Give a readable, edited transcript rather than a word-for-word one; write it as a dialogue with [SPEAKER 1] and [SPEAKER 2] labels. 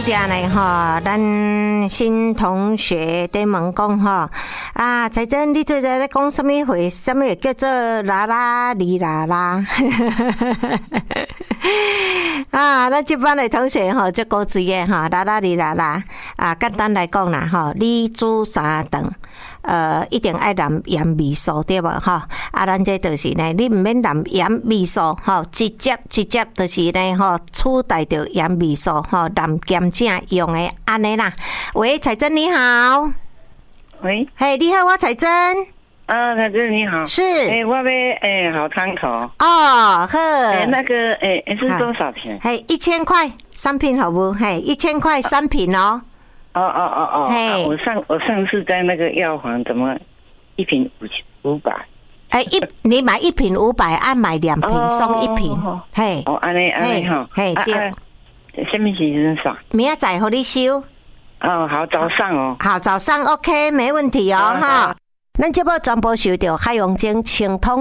[SPEAKER 1] 者呢吼，咱新同学在问讲吼啊，彩珍，你最近咧讲什么话？什么叫做啦啦哩啦啦？啊，咱这班的同学吼，足古锥的吼，啦啦哩啦啦啊，简单来讲啦吼，你煮三顿。一定爱淋盐味素对无吼？啊，咱这就是呢，你毋免淋盐味素吼，直接就是呢吼，取代着盐味素吼，淋咸正用的安尼啦。喂，彩珍你好。
[SPEAKER 2] 喂，
[SPEAKER 1] 嘿，你好，我彩珍。
[SPEAKER 2] 彩珍你好。
[SPEAKER 1] 是。
[SPEAKER 2] 我要好汤头。
[SPEAKER 1] 哦，好。
[SPEAKER 2] 那个是多少钱？
[SPEAKER 1] 嘿，1000块3瓶好不？嘿，1000块3瓶哦。
[SPEAKER 2] 嘿，我上次在那个药房怎么1瓶500？
[SPEAKER 1] 你买1瓶500，按买2瓶送1瓶。嘿，
[SPEAKER 2] 安尼哈。
[SPEAKER 1] 嘿，对。
[SPEAKER 2] 什么时阵算？
[SPEAKER 1] 明仔载给你收。
[SPEAKER 2] 好，早上哦。
[SPEAKER 1] 好，早上 OK， 没问题哦哈。咱这部全部收到海洋精清通。